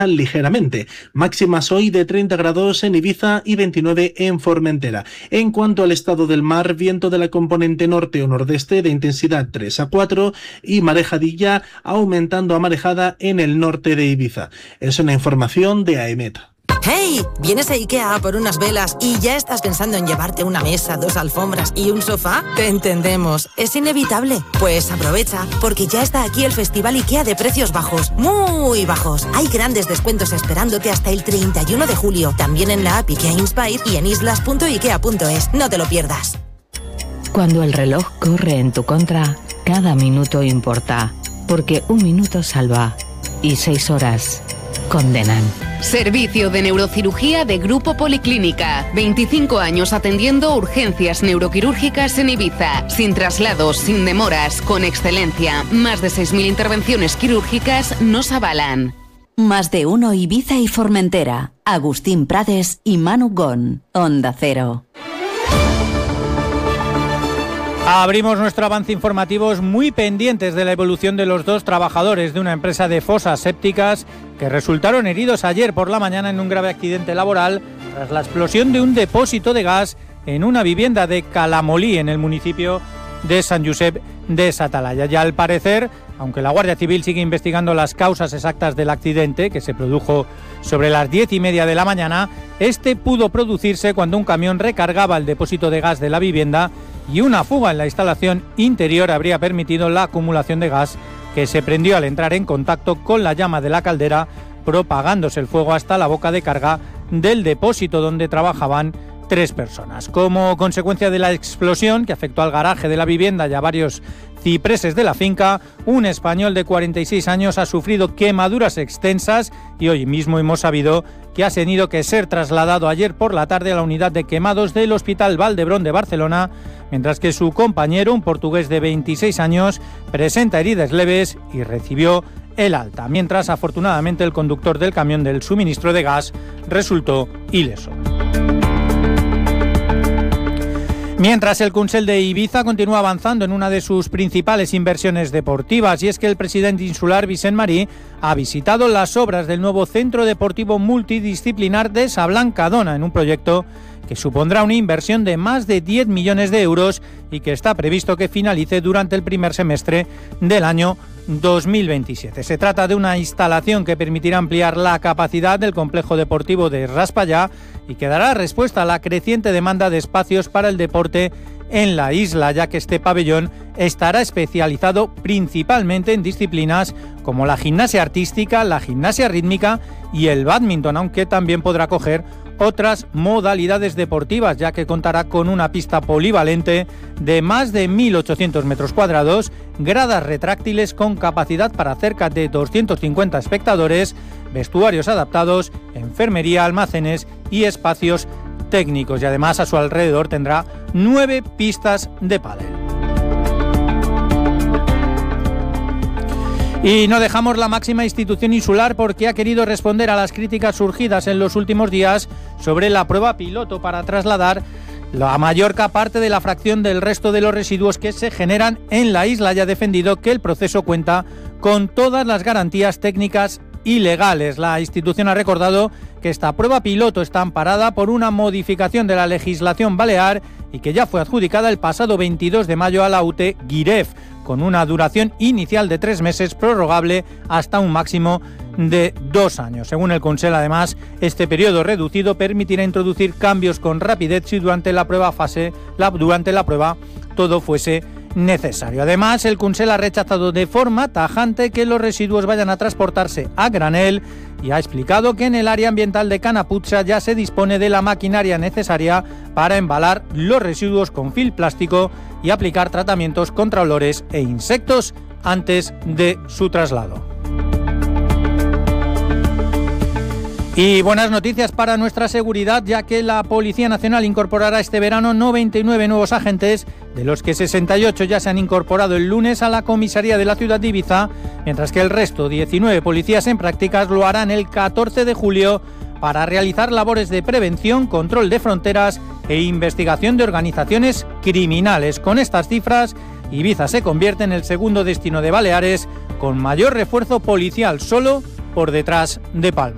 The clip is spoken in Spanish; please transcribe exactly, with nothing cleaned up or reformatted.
ligeramente. Máximas hoy de treinta grados en Ibiza y veintinueve en Formentera. En cuanto al estado del mar, viento de la componente norte o nordeste de intensidad tres a cuatro y marejadilla aumentando a marejada en el norte de Ibiza. Es una información de AEMET. ¡Hey! ¿Vienes a IKEA por unas velas y ya estás pensando en llevarte una mesa, dos alfombras y un sofá? Te entendemos, es inevitable. Pues aprovecha, porque ya está aquí el Festival IKEA de precios bajos, muy bajos. Hay grandes descuentos esperándote hasta el treinta y uno de julio, también en la app IKEA Inspire y en islas punto ikea punto es. No te lo pierdas. Cuando el reloj corre en tu contra, cada minuto importa, porque un minuto salva y seis horas condenan. Servicio de neurocirugía de Grupo Policlínica. veinticinco años atendiendo urgencias neuroquirúrgicas en Ibiza. Sin traslados, sin demoras, con excelencia. Más de seis mil intervenciones quirúrgicas nos avalan. Más de uno Ibiza y Formentera. Agustín Prades y Manu Gon. Onda Cero. Abrimos nuestro avance informativos muy pendientes de la evolución de los dos trabajadores de una empresa de fosas sépticas que resultaron heridos ayer por la mañana en un grave accidente laboral tras la explosión de un depósito de gas en una vivienda de Calamolí, en el municipio de San Josep de Satalaya. Ya al parecer, aunque la Guardia Civil sigue investigando las causas exactas del accidente, que se produjo sobre las diez y media de la mañana, este pudo producirse cuando un camión recargaba el depósito de gas de la vivienda y una fuga en la instalación interior habría permitido la acumulación de gas que se prendió al entrar en contacto con la llama de la caldera, propagándose el fuego hasta la boca de carga del depósito donde trabajaban tres personas. Como consecuencia de la explosión que afectó al garaje de la vivienda y a varios cipreses de la finca, un español de cuarenta y seis años ha sufrido quemaduras extensas y hoy mismo hemos sabido que ha tenido que ser trasladado ayer por la tarde a la unidad de quemados del Hospital Valdebrón de Barcelona, mientras que su compañero, un portugués de veintiséis años, presenta heridas leves y recibió el alta, mientras afortunadamente el conductor del camión del suministro de gas resultó ileso. Mientras el Consell de Ibiza continúa avanzando en una de sus principales inversiones deportivas, y es que el presidente insular Vicent Marí ha visitado las obras del nuevo Centro Deportivo Multidisciplinar de Sablancadona, en un proyecto que supondrá una inversión de más de diez millones de euros y que está previsto que finalice durante el primer semestre del año dos mil veintisiete. Se trata de una instalación que permitirá ampliar la capacidad del complejo deportivo de Raspallà y que dará respuesta a la creciente demanda de espacios para el deporte en la isla, ya que este pabellón estará especializado principalmente en disciplinas como la gimnasia artística, la gimnasia rítmica y el bádminton, aunque también podrá acoger otras modalidades deportivas, ya que contará con una pista polivalente de más de mil ochocientos metros cuadrados, gradas retráctiles con capacidad para cerca de doscientos cincuenta espectadores, vestuarios adaptados, enfermería, almacenes y espacios técnicos, y además a su alrededor tendrá nueve pistas de pádel. Y no dejamos la máxima institución insular porque ha querido responder a las críticas surgidas en los últimos días sobre la prueba piloto para trasladar la mayor parte de la fracción del resto de los residuos que se generan en la isla, y ha defendido que el proceso cuenta con todas las garantías técnicas y legales. La institución ha recordado que esta prueba piloto está amparada por una modificación de la legislación balear y que ya fue adjudicada el pasado veintidós de mayo a la U T E Guiref, con una duración inicial de tres meses prorrogable hasta un máximo de dos años. Según el Consell, además, este periodo reducido permitirá introducir cambios con rapidez si durante la prueba fase, la, durante la prueba todo fuese necesario. Además, el Consell ha rechazado de forma tajante que los residuos vayan a transportarse a granel y ha explicado que en el área ambiental de Canaputxa ya se dispone de la maquinaria necesaria para embalar los residuos con film plástico y aplicar tratamientos contra olores e insectos antes de su traslado. Y buenas noticias para nuestra seguridad, ya que la Policía Nacional incorporará este verano noventa y nueve nuevos agentes, de los que sesenta y ocho ya se han incorporado el lunes a la comisaría de la ciudad de Ibiza, mientras que el resto, diecinueve policías en prácticas, lo harán el catorce de julio para realizar labores de prevención, control de fronteras e investigación de organizaciones criminales. Con estas cifras, Ibiza se convierte en el segundo destino de Baleares con mayor refuerzo policial, solo por detrás de Palma.